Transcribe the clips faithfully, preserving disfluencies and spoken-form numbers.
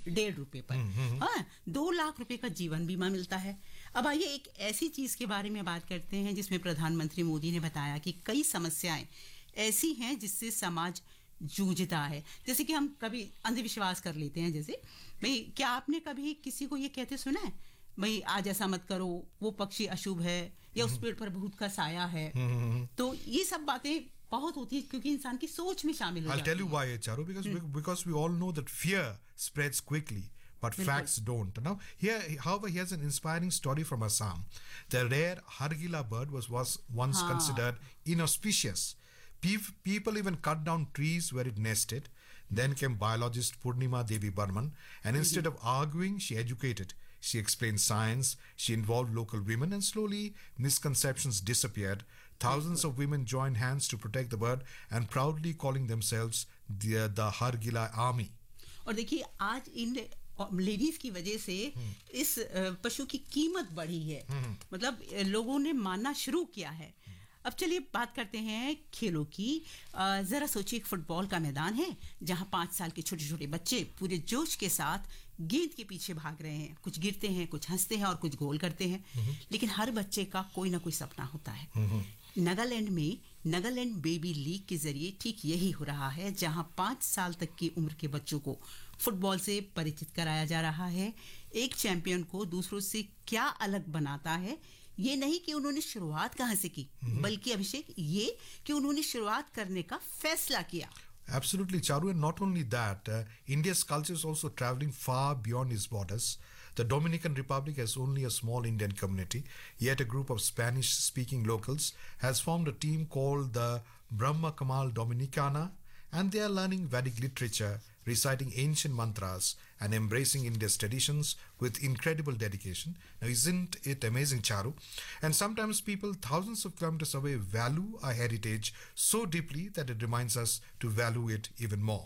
डेढ़ रुपए पर, हाँ, दो लाख रुपए का जीवन बीमा मिलता है। अब आइए एक ऐसी चीज के बारे में बात करते हैं जिसमें प्रधानमंत्री मोदी ने बताया कि कई समस्याएं ऐसी हैं जिससे समाज जूझता है। जैसे कि हम कभी अंधविश्वास कर लेते हैं, जैसे भाई क्या आपने कभी किसी को ये कहते सुना है भाई आज ऐसा मत करो, वो पक्षी अशुभ है, या उस पेड़ पर भूत का साया है। तो ये सब बातें बहुत होती है क्योंकि इंसान की सोच में शामिल हो जाती है। I'll tell you why, Charu, because we, because we all know that fear spreads quickly, but facts don't. Now, here, however, here's an inspiring story from Assam. The rare Hargila bird was was once Haan. considered inauspicious. Pe- people even cut down trees where it nested. Then came biologist Purnima Devi Burman, and instead of arguing, she educated. She explained science, she involved local women, and slowly misconceptions disappeared. Thousands of women joined hands to protect the bird and proudly calling themselves the, the Hargila Army. और देखिए आज इन ladies की वजह से इस पशु की कीमत बढ़ी है, मतलब लोगों ने मानना शुरू किया है। अब चलिए बात करते हैं खेलों की। जरा सोचिए एक फुटबॉल का मैदान है जहां पांच साल के छोटे छोटे बच्चे पूरे जोश के साथ गेंद के पीछे भाग रहे हैं। कुछ गिरते हैं, कुछ हंसते हैं और कुछ गोल करते हैं, लेकिन हर बच्चे का कोई ना कोई सपना होता है। नागालैंड में नागालैंड बेबी लीग के जरिए ठीक यही हो रहा है, जहां पांच साल तक की उम्र के बच्चों को फुटबॉल से परिचित कराया जा रहा है। एक चैंपियन को दूसरों से क्या अलग बनाता है, ये नहीं कि उन्होंने शुरुआत कहां से की, बल्कि अभिषेक ये कि उन्होंने शुरुआत करने का फैसला किया। Absolutely, Charu, and not only that, uh, India's culture is also traveling far beyond its borders. The Dominican Republic has only a small Indian community, yet a group of Spanish-speaking locals has formed a team called the Brahma Kamal Dominicana, and they are learning Vedic literature, reciting ancient mantras, and embracing India's traditions with incredible dedication. Now, isn't it amazing, Charu? And sometimes people thousands of kilometers away value our heritage so deeply that it reminds us to value it even more.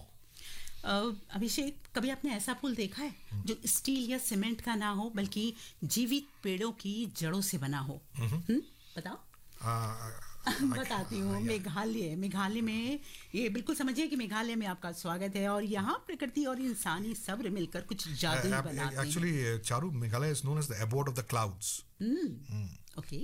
uh, अभिषेक, कभी आपने ऐसा पुल देखा है जो steel या cement का ना हो बल्कि जीवित पेड़ों की जड़ों से बना हो? हुँ? बताओ। Uh, बताती हूँ। मेघालय मेघालय में ये बिल्कुल समझिए कि मेघालय में आपका स्वागत है और यहाँ प्रकृति और इंसानी सब्र मिलकर कुछ जादू uh, बनाते हैं। Actually, uh, Charu, Meghalaya is known as the abode of the clouds. Okay,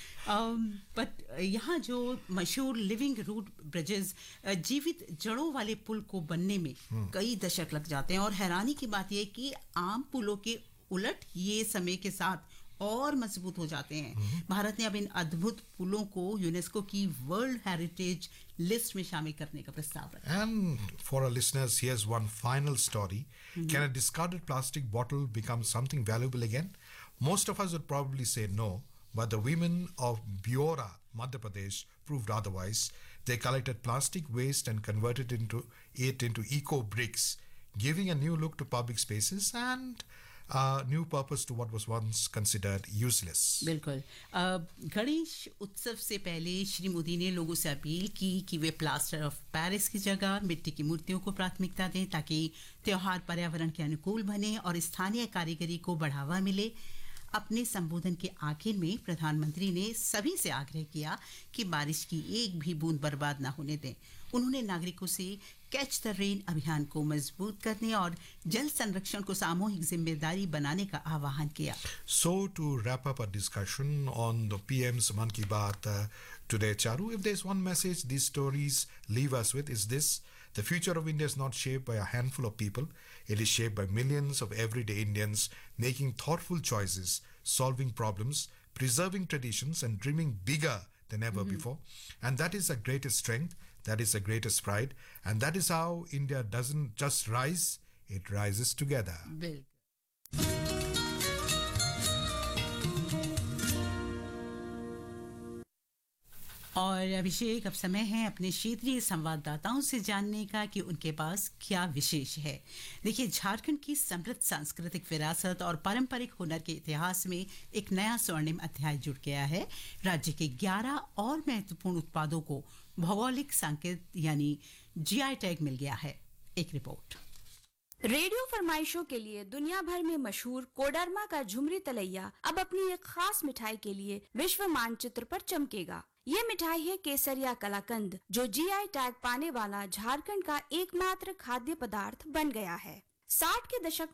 but यहाँ जो मशहूर लिविंग रूट ब्रिजेस, जीवित जड़ों वाले पुल को बनने में hmm. कई दशक लग जाते हैं, और हैरानी की बात यह कि आम पुलों के उलट ये समय के साथ और मजबूत हो जाते हैं। mm-hmm. भारत ने अब इन अद्भुत पुलों को यूनेस्को की वर्ल्ड हेरिटेज लिस्ट में शामिल करने का प्रस्ताव रखा। And for our listeners, here's one final story. Mm-hmm. Can a discarded plastic bottle become something valuable again? Most of us would probably say no, but the women of Biora, Madhya Pradesh, proved otherwise. They collected plastic waste and converted into it into eco bricks, giving a new look to public spaces and Uh, new purpose to what was once considered useless. बिल्कुल। गणेश उत्सव से पहले श्री मोदी ने लोगों से appeal की कि वे plaster of Paris की जगह मिट्टी की मूर्तियों को प्राथमिकता दें ताकि त्योहार पर्यावरण के अनुकूल बने और स्थानीय कारीगरी को बढ़ावा मिले। अपने संबोधन के आखिर में प्रधानमंत्री ने सभी से आग्रह किया कि बारिश की एक भी बूंद बर्बाद ना होने दें। उन्होंने नागरिकों से कैच द रेन अभियान को मजबूत करने और जल संरक्षण को सामूहिक जिम्मेदारी बनाने का आह्वान किया। So to wrap up our discussion on the P M's Man Ki Baat uh, today, Charu, if there's one message these stories leave us with, is this: the future of India is not shaped by a handful of people. It is shaped by millions of everyday Indians making thoughtful choices, solving problems, preserving traditions, and dreaming bigger than ever mm-hmm. before. And that is our greatest strength, that is our greatest pride, and that is how India doesn't just rise, it rises together. Bill. और अभिषेक, अब समय है अपने क्षेत्रीय संवाददाताओं से जानने का कि उनके पास क्या विशेष है। देखिए, झारखंड की समृद्ध सांस्कृतिक विरासत और पारंपरिक हुनर के इतिहास में एक नया स्वर्णिम अध्याय जुड़ गया है। राज्य के ग्यारह और महत्वपूर्ण उत्पादों को भौगोलिक संकेत यानी जीआई टैग मिल गया है। एक रिपोर्ट। रेडियो फरमाइशों के लिए दुनिया भर में मशहूर कोडरमा का झुमरी तलैया अब अपनी एक खास मिठाई के लिए विश्व मानचित्र पर चमकेगा। ये मिठाई है केसरिया कलाकंद, जो जीआई टैग पाने वाला झारखंड का एकमात्र खाद्य पदार्थ बन गया है। साठ के दशक